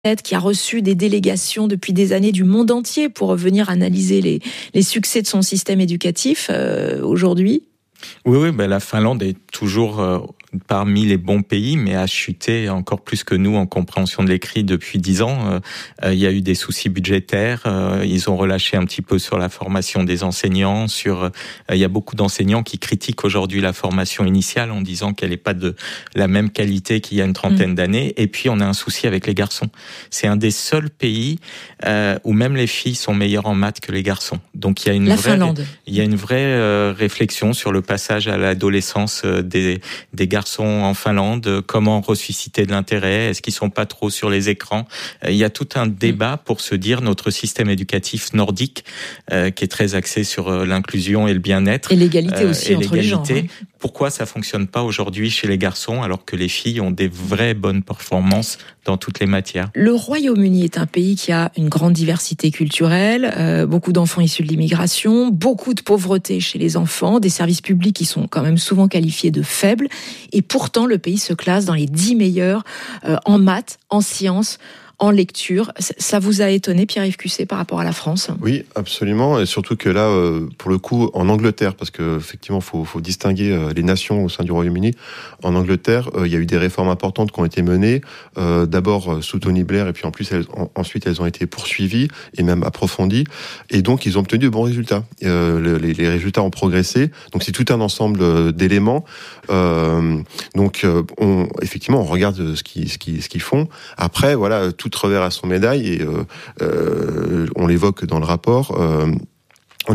qui a reçu des délégations depuis des années du monde entier pour venir analyser les succès de son système éducatif aujourd'hui. Oui, la Finlande est toujours parmi les bons pays, mais a chuté encore plus que nous en compréhension de l'écrit depuis 10 ans. Il y a eu des soucis budgétaires, ils ont relâché un petit peu sur la formation des enseignants, il y a beaucoup d'enseignants qui critiquent aujourd'hui la formation initiale en disant qu'elle n'est pas de la même qualité qu'il y a une trentaine d'années. Et puis on a un souci avec les garçons. C'est un des seuls pays où même les filles sont meilleures en maths que les garçons. Donc il y a une vraie réflexion sur le passage à l'adolescence des garçons en Finlande, comment ressusciter de l'intérêt, est-ce qu'ils sont pas trop sur les écrans. Il y a tout un débat pour se dire notre système éducatif nordique qui est très axé sur l'inclusion et le bien-être. Et l'égalité aussi entre les genres. Pourquoi ça fonctionne pas aujourd'hui chez les garçons alors que les filles ont des vraies bonnes performances dans toutes les matières? Le Royaume-Uni est un pays qui a une grande diversité culturelle, beaucoup d'enfants issus de l'immigration, beaucoup de pauvreté chez les enfants, des services publics qui sont quand même souvent qualifiés de faibles. Et pourtant, le pays se classe dans les 10 meilleurs en maths, en sciences, en lecture. Ça vous a étonné, Pierre-Yves Cusset, par rapport à la France? Oui, absolument. Et surtout que là, pour le coup, en Angleterre, parce que effectivement, faut distinguer les nations au sein du Royaume-Uni. En Angleterre, il y a eu des réformes importantes qui ont été menées. D'abord sous Tony Blair, et puis en plus, ensuite, elles ont été poursuivies et même approfondies. Et donc, ils ont obtenu de bons résultats. Les résultats ont progressé. Donc, c'est tout un ensemble d'éléments. Effectivement, on regarde ce qu'ils font. Après, voilà, tout revers à son médaille, et on l'évoque dans le rapport. On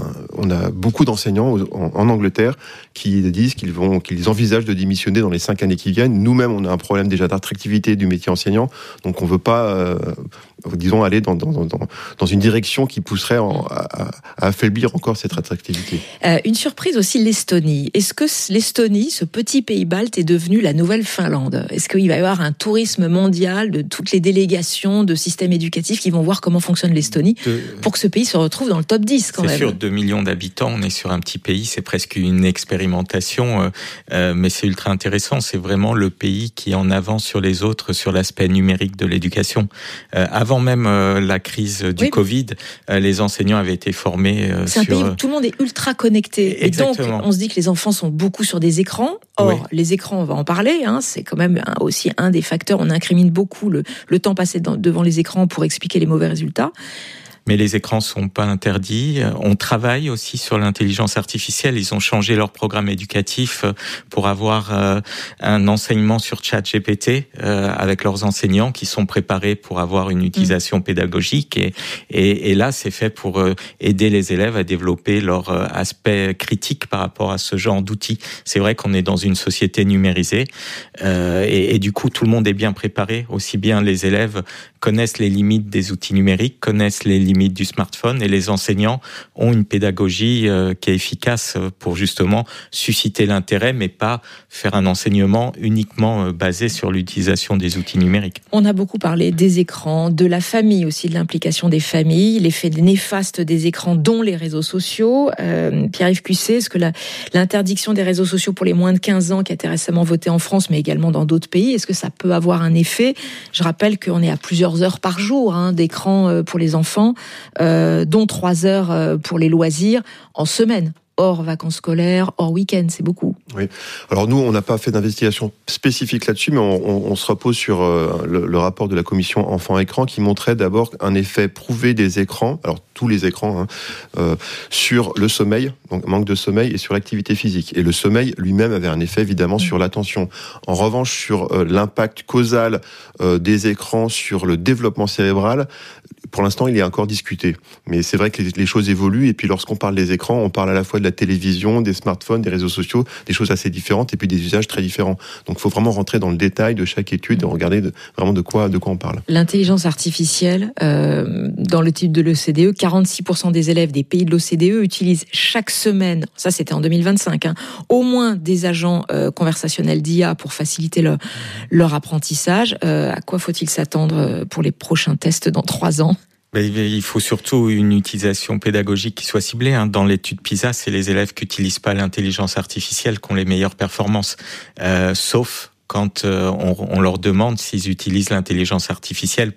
a beaucoup d'enseignants en Angleterre qui disent qu'ils envisagent de démissionner dans les 5 années qui viennent. Nous-mêmes, on a un problème déjà d'attractivité du métier enseignant, donc on veut pas, aller dans une direction qui pousserait à affaiblir encore cette attractivité. Une surprise aussi, l'Estonie. Est-ce que l'Estonie, ce petit pays balte, est devenu la nouvelle Finlande? Est-ce qu'il va y avoir un tourisme mondial de toutes les délégations de systèmes éducatifs qui vont voir comment fonctionne l'Estonie pour que ce pays se retrouve dans le top 10 quand même? C'est sûr, 2 millions d'habitants, on est sur un petit pays, c'est presque une expérimentation, mais c'est ultra intéressant. C'est vraiment le pays qui est en avance sur les autres sur l'aspect numérique de l'éducation. Avant même la crise du Covid, les enseignants avaient été formés c'est un pays où tout le monde est ultra connecté. Exactement. Et donc, on se dit que les enfants sont beaucoup sur des écrans. Or, les écrans, on va en parler, c'est quand même aussi un des facteurs. On incrimine beaucoup le temps passé devant les écrans pour expliquer les mauvais résultats. Mais les écrans sont pas interdits. On travaille aussi sur l'intelligence artificielle. Ils ont changé leur programme éducatif pour avoir un enseignement sur ChatGPT avec leurs enseignants qui sont préparés pour avoir une utilisation pédagogique. Et là, c'est fait pour aider les élèves à développer leur aspect critique par rapport à ce genre d'outils. C'est vrai qu'on est dans une société numérisée et du coup, tout le monde est bien préparé. Aussi bien les élèves connaissent les limites des outils numériques, connaissent les limites du smartphone, et les enseignants ont une pédagogie qui est efficace pour justement susciter l'intérêt, mais pas faire un enseignement uniquement basé sur l'utilisation des outils numériques. On a beaucoup parlé des écrans, de la famille aussi, de l'implication des familles, l'effet néfaste des écrans, dont les réseaux sociaux. Pierre-Yves Cusset, est-ce que l'interdiction des réseaux sociaux pour les moins de 15 ans, qui a été récemment votée en France, mais également dans d'autres pays, est-ce que ça peut avoir un effet? Je rappelle qu'on est à plusieurs heures par jour d'écran pour les enfants, dont 3 heures pour les loisirs en semaine. Hors vacances scolaires, hors week-end, c'est beaucoup. Oui. Alors nous, on n'a pas fait d'investigation spécifique là-dessus, mais on se repose sur le rapport de la commission enfants-écran qui montrait d'abord un effet prouvé des écrans, alors tous les écrans, sur le sommeil, donc manque de sommeil, et sur l'activité physique. Et le sommeil lui-même avait un effet évidemment sur l'attention. En revanche, sur l'impact causal des écrans sur le développement cérébral, pour l'instant, il est encore discuté. Mais c'est vrai que les choses évoluent, et puis lorsqu'on parle des écrans, on parle à la fois de la télévision, des smartphones, des réseaux sociaux, des choses assez différentes, et puis des usages très différents. Donc il faut vraiment rentrer dans le détail de chaque étude et regarder vraiment de quoi on parle. L'intelligence artificielle, dans le type de l'OCDE, 46% des élèves des pays de l'OCDE utilisent chaque semaine, ça c'était en 2025, au moins des agents conversationnels d'IA pour faciliter leur apprentissage. À quoi faut-il s'attendre pour les prochains tests dans 3 ans ? Il faut surtout une utilisation pédagogique qui soit ciblée. Dans l'étude PISA, c'est les élèves qui n'utilisent pas l'intelligence artificielle qui ont les meilleures performances, sauf quand on leur demande s'ils utilisent l'intelligence artificielle